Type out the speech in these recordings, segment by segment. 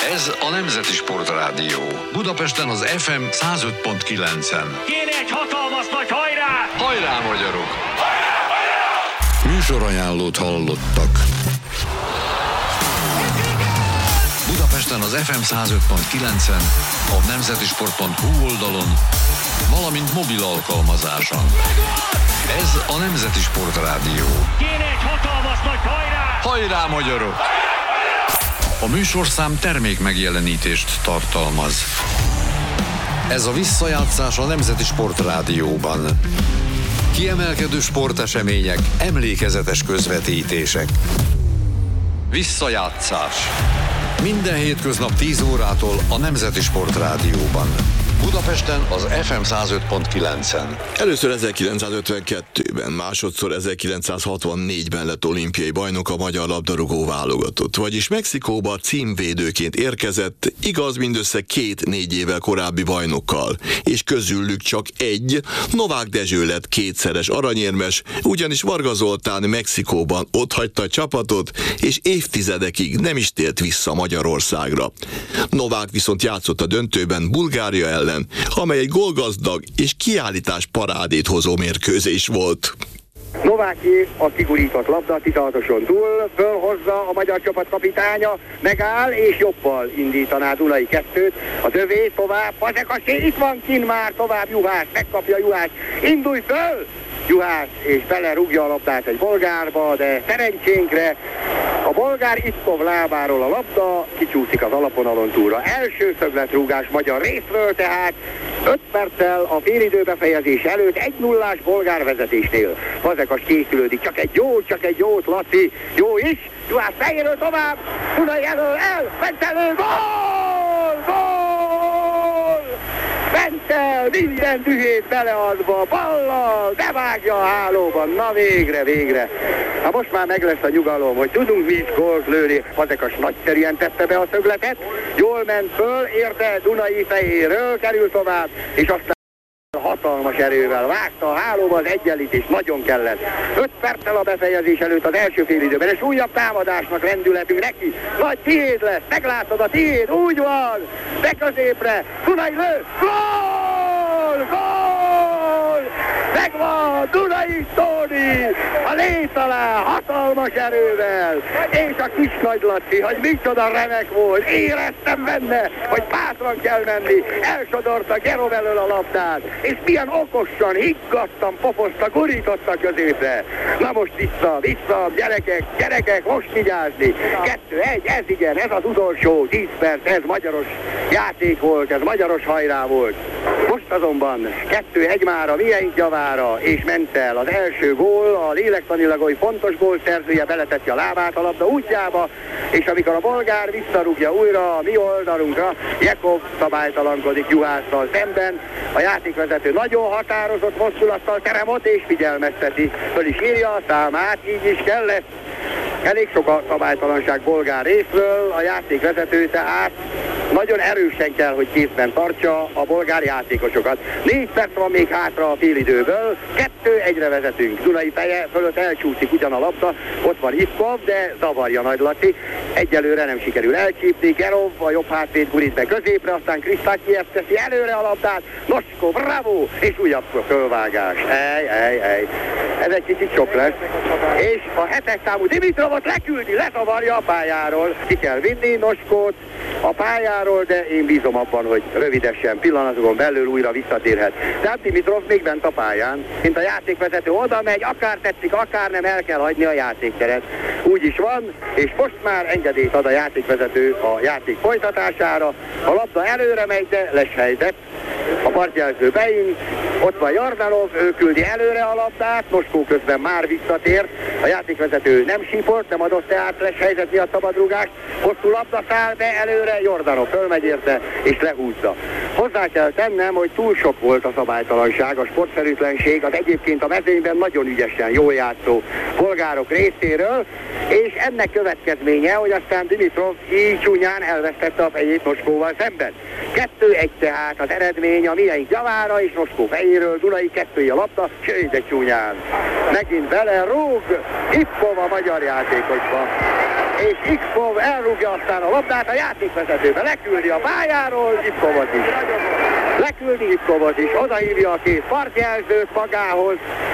Ez a Nemzeti Sportrádió. Budapesten az FM 105.9-en. Kéne egy hatalmas nagy hajrá! Hajrá, magyarok! Műsorajánlót hallottak. Budapesten az FM 105.9-en, a nemzetisport.hu oldalon, valamint mobil alkalmazáson. Ez a Nemzeti Sportrádió. Kéne egy hatalmas nagy hajrá! Hajrá, magyarok! A műsorszám termék megjelenítést tartalmaz. Ez a visszajátszás a Nemzeti Sportrádióban. Kiemelkedő sportesemények, emlékezetes közvetítések. Visszajátszás. Minden hétköznap 10 órától a Nemzeti Sportrádióban. Budapesten az FM 105.9-en. Először 1952-ben, másodszor 1964-ben lett olimpiai bajnok a magyar labdarúgó válogatott, vagyis Mexikóba címvédőként érkezett, igaz mindössze 2-4 évvel korábbi bajnokkal, és közülük csak egy, Novák Dezső lett kétszeres aranyérmes, ugyanis Varga Zoltán Mexikóban otthagyta a csapatot, és évtizedekig nem is tért vissza Magyarországra. Novák viszont játszott a döntőben Bulgária ellen, amely egy gólgazdag és kiállítás parádét hozó mérkőzés volt. Nováki a kigurított labda 16-oson túl, fölhozza a magyar csapat kapitánya, megáll és jobbal indítaná Dunai 2-t, az övé tovább, Fazekas, itt van kint már, tovább Juhász, megkapja Juhász, indulj föl! Juhász, és belerúgja a labdát egy bolgárba, de szerencsénkre a bolgár Itkov lábáról a labda kicsúszik az alaponalon túlra. Első szögletrúgás magyar részről, tehát 5 perccel a félidő befejezés előtt 1-0-ás bolgár vezetésnél. Fazekas készülődik, csak egy jót, Laci, jó is, Juhász fejéről tovább, Dunai elől, Bentelő, gól! Bentel, minden dühét beleadva, ballal, bevágja a hálóban, na végre. Hát most már meg lesz a nyugalom, hogy tudunk mi is gólt lőni. Fazekas nagyszerűen tette be a szögletet, jól ment föl, érte Dunai fejéről, kerül tovább, és aztán hatalmas erővel vágta a hálóba az egyenlítés, nagyon kellett. 5 perccel a befejezés előtt az első félidőben, és újabb támadásnak lendületünk neki. Nagy tiéd lesz, meglátod a tiéd, úgy van, de középre, Dunai lő, gól! Megvan, Dunai Tóni, a lét alá, hatalmas erővel, és a kis Nagy Laci, hogy micsoda remek volt, éreztem benne, hogy bátran kell menni, elsodorta Gerov elől a labdát, és milyen okosan, higgadtan pofozta, gurította középre. Na most vissza, gyerekek, most vigyázni. 2-1, ez igen, ez az utolsó 10 perc, ez magyaros játék volt, ez magyaros hajrá volt. Most azonban 2-1 már a mieink javára, és ment el az első gól, a lélektanilag oly fontos gól szerzője beletette a lábát a labda útjába, és amikor a bolgár visszarúgja újra a mi oldalunkra, Jekov szabálytalankodik Juhásszal szemben, a játékvezető nagyon határozott mozdulattal teremot és figyelmezteti, föl is írja a számát, így is kellett. Elég sok a szabálytalanság bolgár részről, a játékvezető tehát nagyon erősen kell, hogy kézben tartsa a bolgár játékosokat. 4 perc van még hátra a félidőből, 2-1-re vezetünk. Dunai feje fölött elcsúszik ugyan a labda, ott van Itkov, de zavarja Nagy Laci. Egyelőre nem sikerül elcsípni, Gerov a jobb hátvéd gurít be középre, aztán Krisztákiev teszi előre a labdát, Nosko, bravo, és újabb fölvágás. Ez egy kicsit sok lesz. És a 7-es számú Dimitrovot leküldi, lezavarja a pályáról. Ki kell vinni Noskót a pályáról, de én bízom abban, hogy rövidesen, pillanatokon belül újra visszatérhet. Tehát Dimitrov még bent a pályán, mint a játékvezető oda megy, akár tetszik, akár nem, el kell hagyni a játékteret. Úgy is van, és most már engedélyt ad a játékvezető a játék folytatására. A labda előre megy, de lesz helyzet. A partjelző beint, ott van Jordanov, ő küldi előre a labdát, Noskó közben már visszatért, a játékvezető nem síport, nem adott tehát lesz helyzet miatt szabadrúgást, hosszú labda száll be előre, Jordanov fölmegy érte és lehúzza. Hozzá kell tennem, hogy túl sok volt a szabálytalanság, a sportszerűtlenség, az egyébként a mezőnyben nagyon ügyesen jól játszó bolgárok részéről, és ennek következménye, hogy aztán Dimitrov így csúnyán elvesztette a fejét Noskóval szemben. 2-1 tehát az eredmény a mieink javára, és Noskó fejéről Dunai 2 a labda, sőt de csúnyán. Megint bele rúg, Itkov a magyar játékosba. és Ipkov elrúgja aztán a labdát a játékvezetőbe, leküldi a pályáról Ipkovot is. Leküldi Ipkovot is, odahívja a két partjelzőt magához.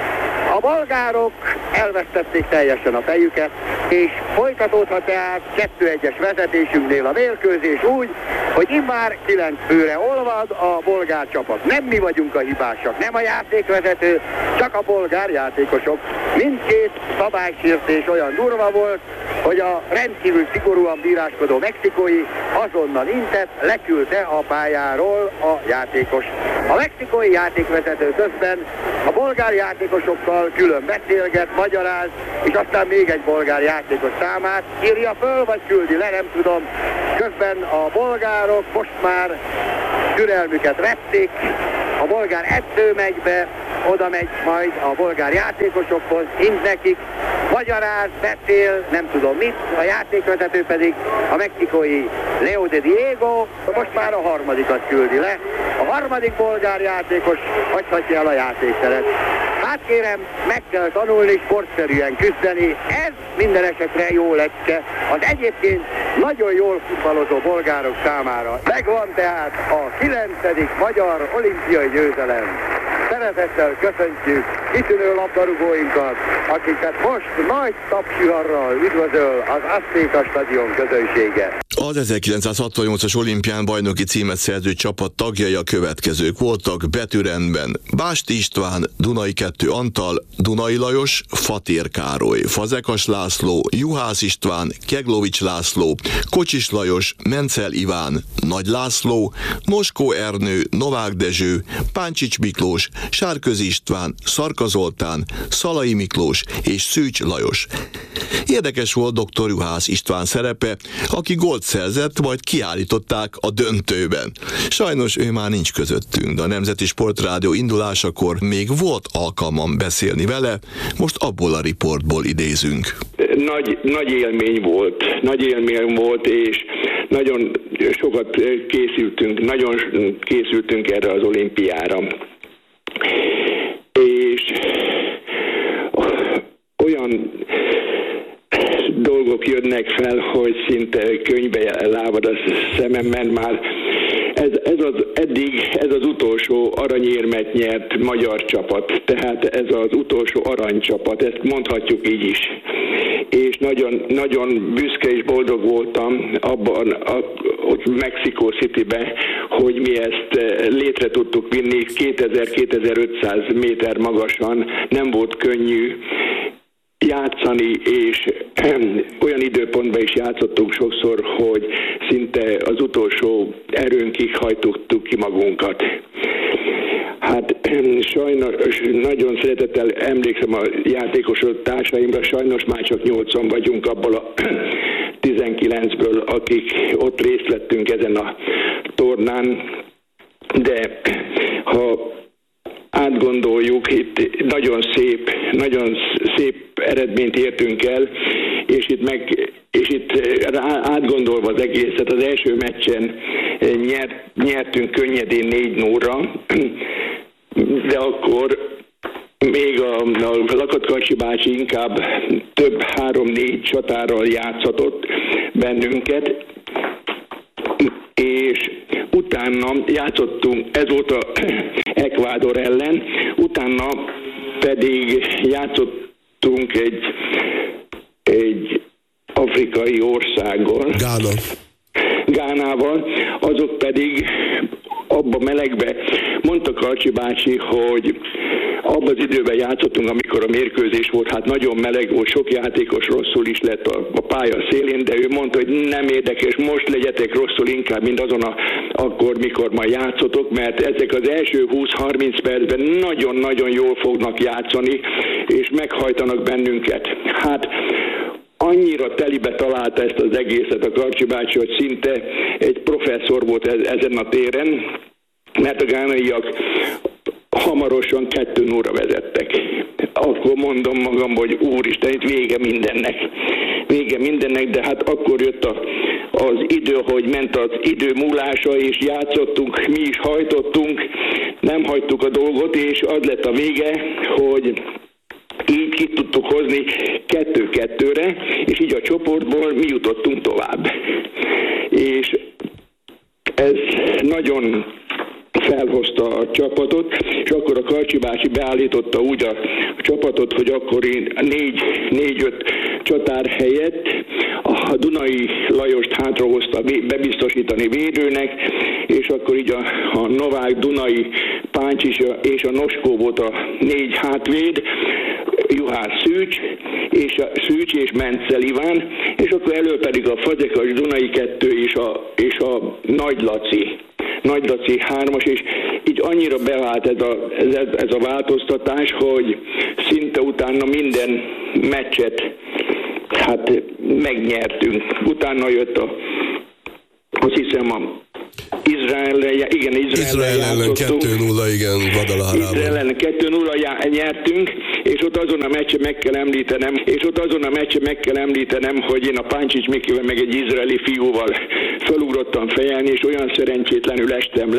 A bolgárok elvesztették teljesen a fejüket, és folytatódhat tehát 2-1-es vezetésünknél a mérkőzés úgy, hogy immár 9 főre olvad a bolgár csapat. Nem mi vagyunk a hibásak, nem a játékvezető, csak a bolgár játékosok. Mindkét szabálysértés olyan durva volt, hogy a rendkívül szigorúan bíráskodó mexikói azonnal intett, leküldte a pályáról a játékos. A mexikói játékvezető közben a bolgár játékosokkal külön beszélget, magyaráz, és aztán még egy bolgár játékos számát írja föl, vagy küldi le, nem tudom. Közben a bolgárok most már türelmüket vették, a bolgár edző megy be, oda megy majd a bolgár játékosokhoz, int nekik, magyaráz, beszél, nem tudom mit, a játékvezető pedig a mexikói Leo de Diego, most már a harmadikat küldi le. A harmadik bolgár játékos hagyhatja el a játékteret. Hát kérem, meg kell tanulni sportszerűen küzdeni, ez minden esetre jó lecke az egyébként nagyon jól futballozó bolgárok számára. Megvan tehát a 9. magyar olimpiai győzelem. Szeretettel köszöntjük kitűnő labdarúgóinkat, akiket most nagy tapsiharral üdvözöl az Aztéka stadion közönsége. Az 1968-as olimpián bajnoki címet szerző csapat tagjai a következők voltak betűrendben: Bást István, Dunai 2 Antal, Dunai Lajos, Fatér Károly, Fazekas László, Juhász István, Keglovics László, Kocsis Lajos, Mencel Iván, Nagy László, Moskó Ernő, Novák Dezső, Páncsics Miklós, Sárközi István, Szarka Zoltán, Szalai Miklós és Szűcs Lajos. Érdekes volt dr. Juhász István szerepe, aki gólt szerzett, majd kiállították a döntőben. Sajnos ő már nincs közöttünk, de a Nemzeti Sportrádió indulásakor még volt alkalmam beszélni vele, most abból a riportból idézünk. Nagy élmény volt, és nagyon sokat készültünk erre az olimpiára. És olyan dolgok jönnek fel, hogy szinte könyvbe lábad a szememben már. Ez az utolsó aranyérmet nyert magyar csapat, tehát ez az utolsó aranycsapat, ezt mondhatjuk így is. És nagyon, nagyon büszke és boldog voltam abban ott Mexico Cityben, hogy mi ezt létre tudtuk vinni 2000-2500 méter magasan, nem volt könnyű játszani, és olyan időpontban is játszottunk sokszor, hogy szinte az utolsó erőnkig hajtottuk ki magunkat. Hát sajnos nagyon szeretettel emlékszem a játékos társaimra, sajnos már csak 8-an vagyunk abból a 19-ből, akik ott részt vettünk ezen a tornán, de ha átgondoljuk, itt nagyon szép eredményt értünk el, és itt átgondolva az egészet, az első meccsen nyertünk könnyedén 4-0-ra, de akkor még a Lakatkarcsi bácsi inkább több 3-4 csatárral játszhatott bennünket, és utána játszottunk, ez volt a Ecuador ellen, utána pedig játszottunk egy afrikai országgal, Gánával, azok pedig abba melegbe, mondta Karcsi bácsi, hogy abban az időben játszottunk, amikor a mérkőzés volt, hát nagyon meleg volt, sok játékos rosszul is lett a pálya szélén, de ő mondta, hogy nem érdekes, most legyetek rosszul inkább, mint azon akkor, mikor majd játszotok, mert ezek az első 20-30 percben nagyon-nagyon jól fognak játszani, és meghajtanak bennünket. Hát annyira telibe találta ezt az egészet a Karcsi bácsi, hogy szinte egy professzor volt ezen a téren, mert a gánaiak hamarosan 2-0-ra vezettek. Akkor mondom magam, hogy úristen, itt vége mindennek, de hát akkor jött az idő, hogy ment az idő múlása, és játszottunk, mi is hajtottunk, nem hagytuk a dolgot, és az lett a vége, hogy így ki tudtuk hozni 2-2-re, és így a csoportból mi jutottunk tovább. És ez nagyon felhozta a csapatot, és akkor a Karcsi bácsi beállította úgy a csapatot, hogy akkor 4-5 csatár helyett a Dunai Lajost hátrahozta bebiztosítani védőnek, és akkor így a Novák, Dunai, Páncs és a Noskó volt a 4 hátvéd, Juhász Szűcs és Menccel Iván, és akkor elő pedig a Fazekas, Dunai 2 és a Nagy Laci 3-as, és így annyira bevált ez a változtatás, hogy szinte utána minden meccset megnyertünk. Utána jött azt hiszem Izrael ellen 2-0, igen, Guadalajarában. Izrael ellen 2-0 nyertünk, és ott azon a meccsen meg kell említenem, hogy én a Páncsics Mikivel meg egy izraeli fiúval felugrottam fejelni, és olyan szerencsétlenül estem le,